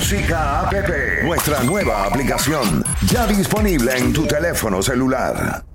Música app, nuestra nueva aplicación, ya disponible en tu teléfono celular.